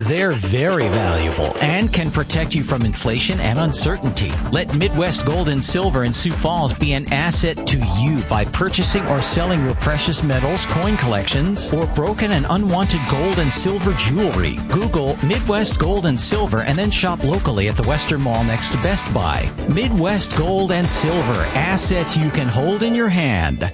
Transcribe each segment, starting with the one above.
They're very valuable and can protect you from inflation and uncertainty. Let Midwest Gold and Silver in Sioux Falls be an asset to you by purchasing or selling your precious metals, coin collections, or broken and unwanted gold and silver jewelry. Google Midwest Gold and Silver and then shop locally at the Western Mall next to Best Buy. Midwest Gold and Silver, assets you can hold in your hand.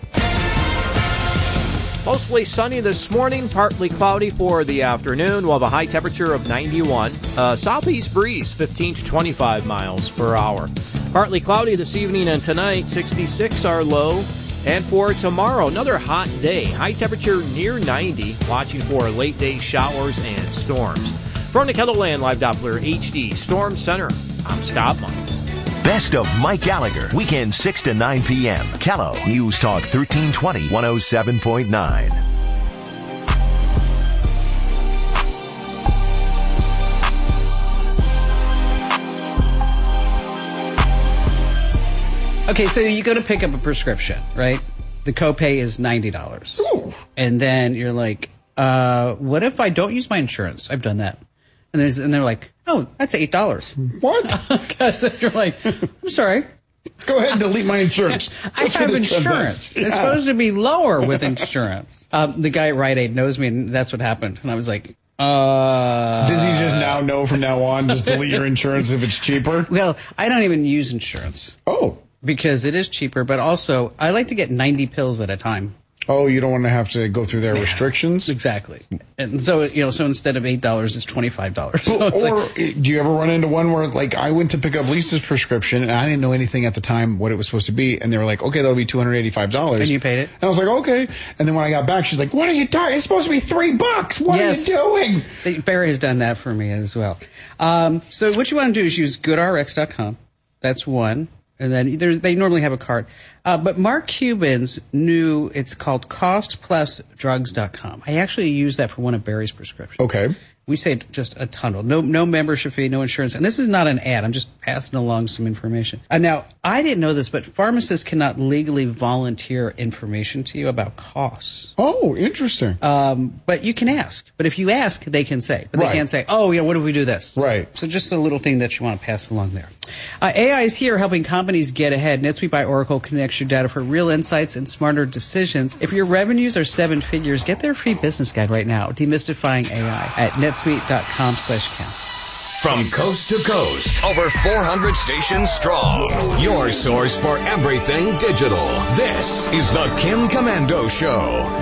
Mostly sunny this morning, partly cloudy for the afternoon. We'll have a high temperature of 91. Southeast breeze, 15 to 25 miles per hour. Partly cloudy this evening and tonight, 66 our low. And for tomorrow, another hot day. High temperature near 90. Watching for late day showers and storms. From the KELOLAND Live Doppler HD Storm Center, I'm Scott Miles. Best of Mike Gallagher, weekend 6 to 9 p.m. Kello News Talk 1320, 107.9. Okay, so you go to pick up a prescription, right? The copay is $90. Ooh. And then you're like, what if I don't use my insurance? I've done that. And they're like, oh, that's $8. What? You're like, I'm sorry. Go ahead and delete my insurance. I have insurance. It's supposed to be lower with insurance. The guy at Rite Aid knows me, and that's what happened. And I was like, Does he just now know from now on, just delete your insurance if it's cheaper? Well, I don't even use insurance. Oh. Because it is cheaper, but also I like to get 90 pills at a time. Oh, you don't want to have to go through their restrictions? Exactly. And so, so instead of $8, it's $25. So it's do you ever run into one where, like, I went to pick up Lisa's prescription, and I didn't know anything at the time what it was supposed to be, and they were like, okay, that'll be $285. And you paid it? And I was like, okay. And then when I got back, she's like, what are you doing? It's supposed to be $3. What are you doing? Barry has done that for me as well. So what you want to do is use goodrx.com. That's one. And then they normally have a card. But Mark Cuban's new, it's called costplusdrugs.com. I actually use that for one of Barry's prescriptions. Okay. We saved just a ton. No membership fee, no insurance. And this is not an ad. I'm just passing along some information. Now, I didn't know this, but pharmacists cannot legally volunteer information to you about costs. Oh, interesting. But you can ask. But if you ask, they can say. But they can't say, oh, what if we do this? Right. So just a little thing that you want to pass along there. AI is here helping companies get ahead. NetSuite by Oracle connects your data for real insights and smarter decisions. If your revenues are 7 figures, get their free business guide right now. Demystifying AI at netsuite.com/Ken. From coast to coast, over 400 stations strong. Your source for everything digital. This is the Kim Komando Show.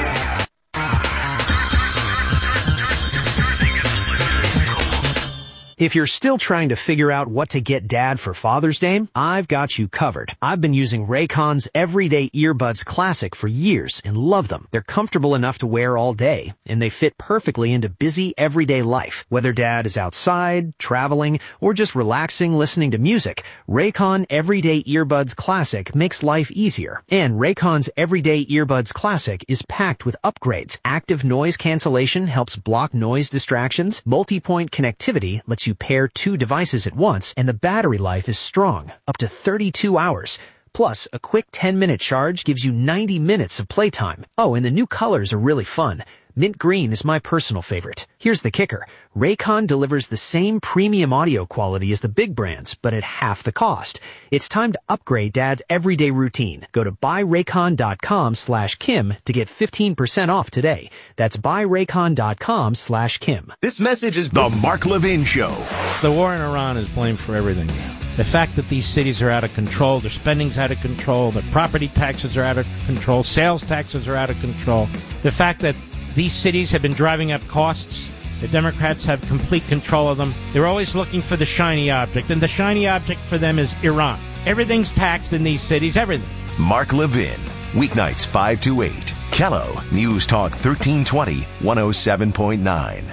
If you're still trying to figure out what to get Dad for Father's Day, I've got you covered. I've been using Raycon's Everyday Earbuds Classic for years and love them. They're comfortable enough to wear all day, and they fit perfectly into busy everyday life. Whether Dad is outside, traveling, or just relaxing listening to music, Raycon Everyday Earbuds Classic makes life easier. And Raycon's Everyday Earbuds Classic is packed with upgrades. Active noise cancellation helps block noise distractions. Multi-point connectivity lets you pair 2 devices at once, and the battery life is strong, up to 32 hours. Plus, a quick 10-minute charge gives you 90 minutes of playtime. Oh, and the new colors are really fun. Mint green is my personal favorite. Here's the kicker. Raycon delivers the same premium audio quality as the big brands, but at half the cost. It's time to upgrade Dad's everyday routine. Go to buyraycon.com/Kim to get 15% off today. That's buyraycon.com/Kim. This message is the Mark Levin Show. The war in Iran is blamed for everything now. The fact that these cities are out of control, their spending's out of control, their property taxes are out of control, sales taxes are out of control. The fact that these cities have been driving up costs. The Democrats have complete control of them. They're always looking for the shiny object, and the shiny object for them is Iran. Everything's taxed in these cities, everything. Mark Levin, weeknights 5 to 8. Kello News Talk 1320, 107.9.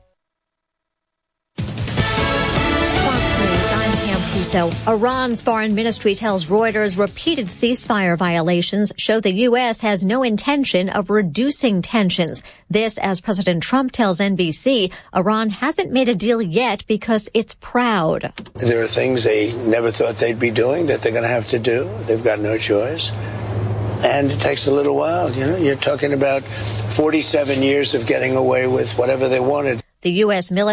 So, Iran's foreign ministry tells Reuters repeated ceasefire violations show the U.S. has no intention of reducing tensions. This, as President Trump tells NBC, Iran hasn't made a deal yet because it's proud. There are things they never thought they'd be doing that they're going to have to do. They've got no choice. And it takes a little while. You're talking about 47 years of getting away with whatever they wanted. The U.S. military